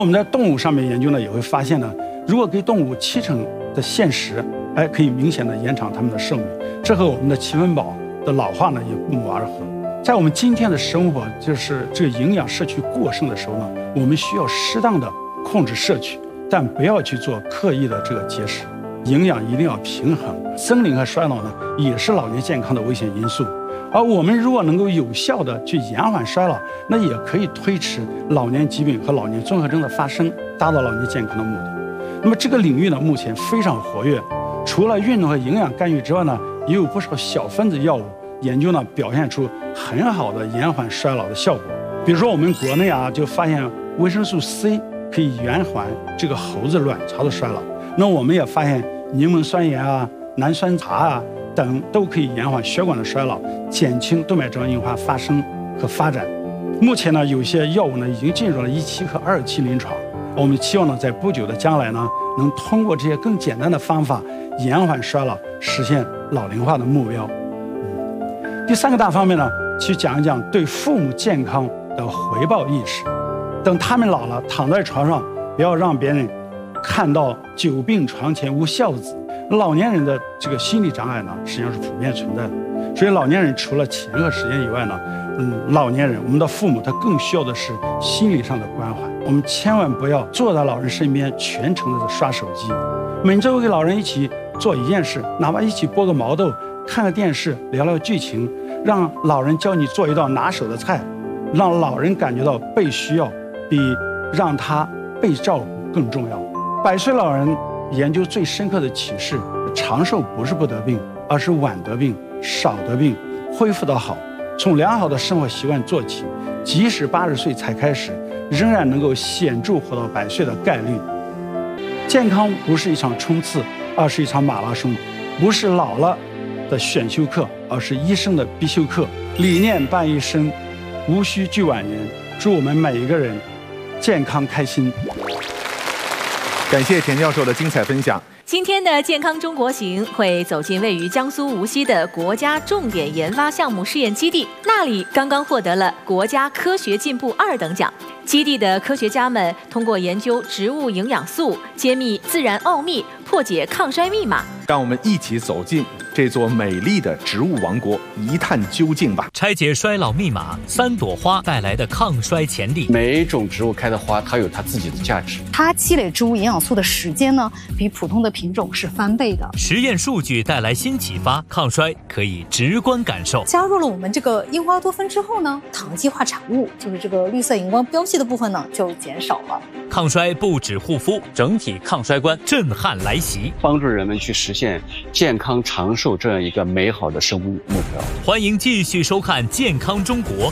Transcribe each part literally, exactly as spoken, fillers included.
我们在动物上面研究呢，也会发现呢，如果给动物七成的限食，哎，可以明显的延长它们的寿命，这和我们的七分饱的老化呢也不谋而合。在我们今天的生活，就是这个营养摄取过剩的时候呢，我们需要适当的控制摄取，但不要去做刻意的这个节食。营养一定要平衡，森林和衰老呢，也是老年健康的危险因素。而我们如果能够有效的去延缓衰老，那也可以推迟老年疾病和老年综合征的发生，达到老年健康的目的。那么这个领域呢，目前非常活跃。除了运动和营养干预之外呢，也有不少小分子药物研究呢，表现出很好的延缓衰老的效果。比如说我们国内啊，就发现维生素 C 可以延缓这个猴子卵巢的衰老。那我们也发现柠檬酸盐啊、南酸茶啊等都可以延缓血管的衰老，减轻动脉粥样硬化发生和发展。目前呢，有些药物呢已经进入了一期和二期临床。我们期望呢，在不久的将来呢，能通过这些更简单的方法延缓衰老，实现老龄化的目标。嗯、第三个大方面呢，去讲一讲对父母健康的回报意识。等他们老了，躺在床上，不要让别人看到久病床前无孝子。老年人的这个心理障碍呢，实际上是普遍存在的。所以老年人除了钱和时间以外呢，嗯，老年人我们的父母他更需要的是心理上的关怀。我们千万不要坐在老人身边全程的刷手机，每周跟老人一起做一件事，哪怕一起剥个毛豆，看个电视，聊聊剧情，让老人教你做一道拿手的菜，让老人感觉到被需要，比让他被照顾更重要。百岁老人研究最深刻的启示，长寿不是不得病，而是晚得病、少得病，恢复得好。从良好的生活习惯做起，即使八十岁才开始，仍然能够显著活到百岁的概率。健康不是一场冲刺，而是一场马拉松；不是老了的选修课，而是一生的必修课。理念伴一生，无需惧晚年。祝我们每一个人健康开心。 感谢田教授的精彩分享。 今天的健康中国行会走进位于江苏无锡的国家重点研发项目试验基地，那里刚刚获得了国家科学进步二等奖。基地的科学家们通过研究植物营养素，揭秘自然奥秘，破解抗衰密码。 让我们一起走进这座美丽的植物王国，一探究竟吧。 拆解衰老密码，三朵花带来的抗衰潜力。 每一种植物开的花，它有它自己的价值。 它积累植物营养素的时间呢，比普通的品种是翻倍的。 实验数据带来新启发，抗衰可以直观感受。 加入了我们这个樱花多酚之后呢，糖基化产物就是这个绿色荧光标记的部分呢就减少了。 抗衰不止护肤，整体抗衰观震撼来袭， 帮助人们去实现健康长寿这样一个美好的生物目标。 欢迎继续收看《健康中国》。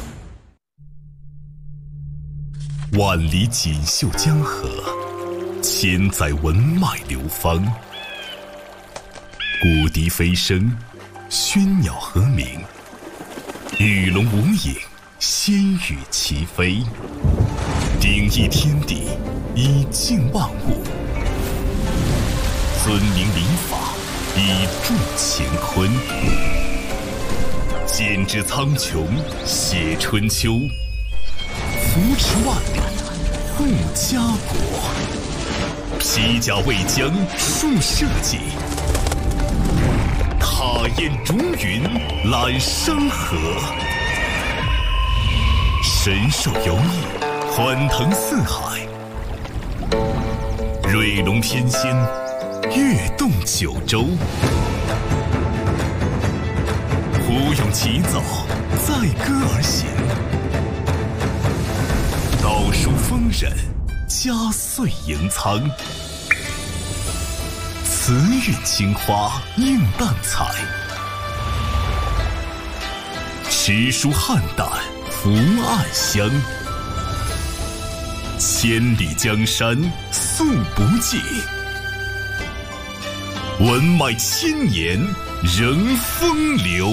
万里锦绣江河，千载文脉流芳。谷笛飞声，喧鸟和鸣，与龙无影，仙羽齐飞。鼎益天地，以静万物；尊明礼法，以助乾坤。剪纸苍穹，写春秋；扶持万里，护家国。披甲为将，树社稷；踏雁逐云，揽山河。神兽游弋，欢腾四海；瑞龙天仙，跃动九州。胡勇起早，载歌而行；道书丰稔，家岁盈仓。慈韵青花，映淡彩；诗书汉淡，福暗香。千里江山素不尽，文脉千年仍风流。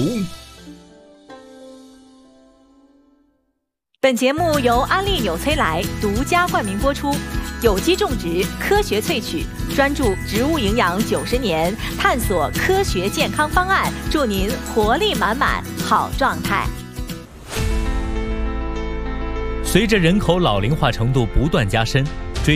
本节目由安利纽崔莱独家冠名播出，有机种植，科学萃取，专注植物营养九十年，探索科学健康方案，祝您活力满满，好状态。 随着人口老龄化程度不断加深，